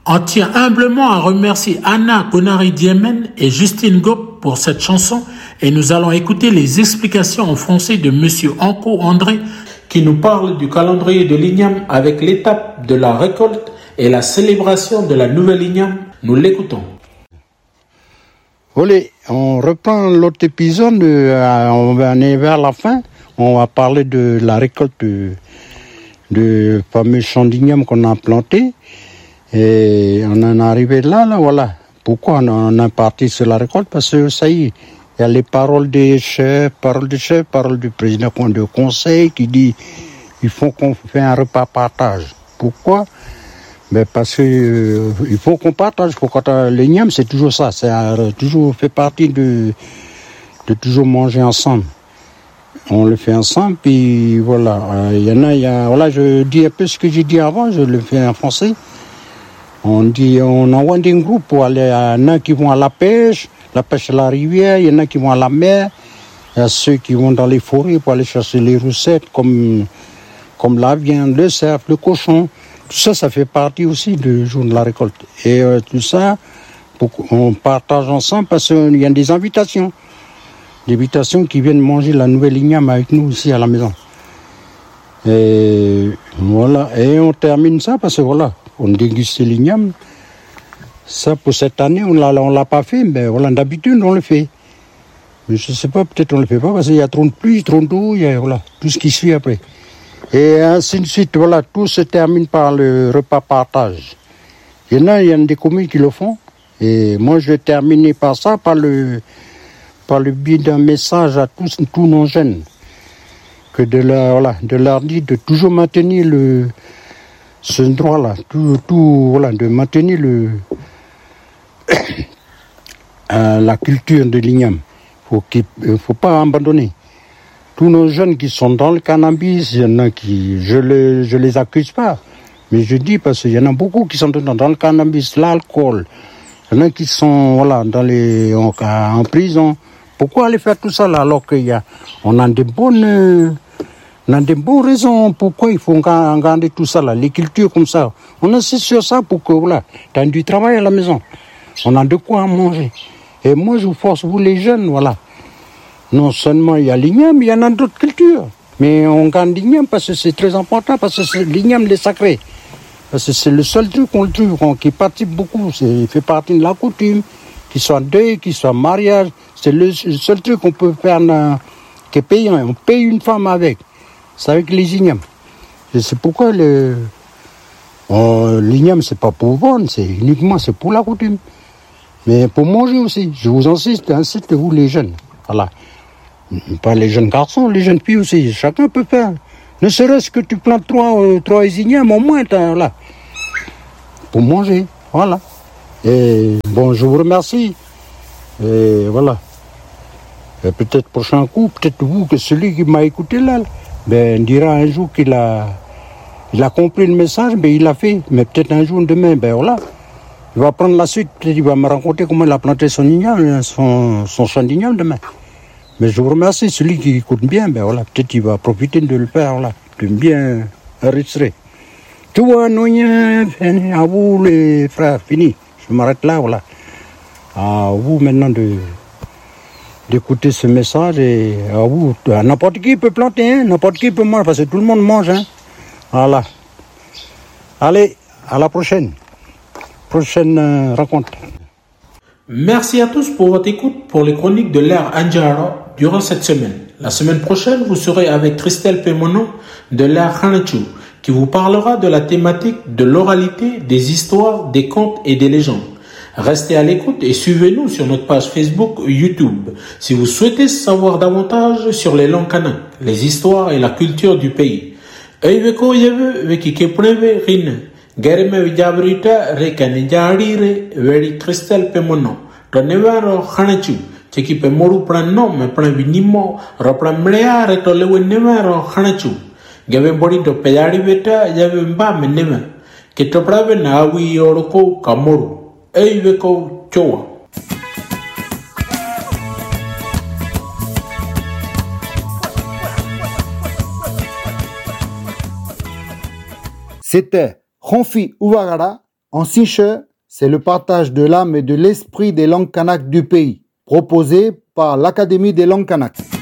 On tient humblement à remercier Anna Konari-Diemen et Justine Gop pour cette chanson et nous allons écouter les explications en français de Monsieur Anko André qui nous parle du calendrier de l'Igname avec l'étape de la récolte et la célébration de la nouvelle Igname. Nous l'écoutons. Voilà, on reprend l'autre épisode, on est vers la fin, on va parler de la récolte du fameux champ d'igname qu'on a planté. Et on en est arrivé là, voilà. Pourquoi on est parti sur la récolte? Parce que ça y est, il y a les paroles des chefs, paroles du président du conseil qui dit il faut qu'on fait un repas partage. Pourquoi? Mais parce que il faut qu'on partage. L'igname, c'est toujours ça, toujours fait partie de toujours manger ensemble. On le fait ensemble, puis voilà. Voilà, je dis un peu ce que j'ai dit avant, je le fais en français. On envoie des groupes pour aller, il y en a qui vont à la pêche à la rivière, il y en a qui vont à la mer, il y a ceux qui vont dans les forêts pour aller chercher les recettes comme la viande, le cerf, le cochon. Tout ça, ça fait partie aussi du jour de la récolte. Et tout ça, on partage ensemble parce qu'il y a des invitations. Des invitations qui viennent manger la nouvelle igname avec nous ici à la maison. Et voilà, et on termine ça parce que voilà, on déguste l'igname. Ça, pour cette année, on l'a pas fait, mais voilà, d'habitude, on le fait. Mais je sais pas, peut-être on le fait pas parce qu'il y a trop de pluie, trop d'eau, il y a voilà, tout ce qui suit après. Et ainsi de suite, voilà, tout se termine par le repas partage. Il y a des communes qui le font. Et moi, je vais terminer par ça, par le biais d'un message à tous nos jeunes. Que de leur dire de toujours maintenir ce droit-là, de maintenir la culture de l'igname. Il faut pas abandonner. Tous nos jeunes qui sont dans le cannabis, il y en a qui, je les accuse pas, mais je dis parce qu'il y en a beaucoup qui sont dans le cannabis, l'alcool. Il y en a qui sont en prison. Pourquoi aller faire tout ça là alors on a des bonnes raisons pourquoi il faut garder tout ça là, les cultures comme ça. On insiste sur ça pour que voilà, tu as du travail à la maison. On a de quoi manger. Et moi je vous force, vous les jeunes, voilà. Non seulement il y a l'igname, il y en a d'autres cultures. Mais on garde l'igname parce que c'est très important, parce que l'igname est sacré. Parce que c'est le seul truc qui participe beaucoup. Il fait partie de la coutume, qu'il soit deuil, qu'il soit mariage. C'est le seul truc qu'on peut faire qui est payant. On paye une femme avec. C'est avec les ignames. Et c'est pourquoi l'igname, c'est pas pour vendre, c'est pour la coutume. Mais pour manger aussi. Je vous incite vous les jeunes. Voilà. Pas les jeunes garçons, les jeunes filles aussi. Chacun peut faire. Ne serait-ce que tu plantes trois ignames, au moins, là. Pour manger. Voilà. Et bon, je vous remercie. Et voilà. Et peut-être prochain coup, peut-être vous, que celui qui m'a écouté là, dira un jour qu'il a compris le message, il l'a fait. Mais peut-être un jour, demain, voilà. Il va prendre la suite, peut-être il va me raconter comment il a planté son igname, son champ d'igname demain. Mais je vous remercie, celui qui écoute bien, voilà, peut-être il va profiter de le faire, voilà, de bien enregistrer. Tout va nous, à vous les frères, fini. Je m'arrête là, voilà. À vous maintenant d'écouter ce message et à vous, n'importe qui peut planter, n'importe qui peut manger, parce que tout le monde mange, Voilà. Allez, à la prochaine rencontre. Merci à tous pour votre écoute pour les chroniques de l'ère Anjara durant cette semaine. La semaine prochaine, vous serez avec Christelle Pemono de l'ère Hanachu qui vous parlera de la thématique de l'oralité, des histoires, des contes et des légendes. Restez à l'écoute et suivez-nous sur notre page Facebook ou YouTube si vous souhaitez savoir davantage sur les langues kanak, les histoires et la culture du pays. Eiveko yeve vekike preve rine. Gereme vijabrita rekani jarire veri Christelle Pemono. Tonevaro Hanachu. Cheki pemoru prano me pravinimo ropramlea retolewe nevaro Hanachu. Gave body to peyari beta yave mba menema. Ketoprave na awi yoroko kamoru. Eiveko choa. C'était Ronfi Ouagara En Siche, c'est le partage de l'âme et de l'esprit des langues kanak du pays, proposé par l'Académie des langues kanak.